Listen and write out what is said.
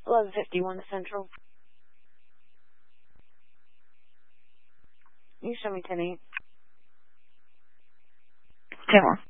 1151 Central. You show me 10-8. 10 more.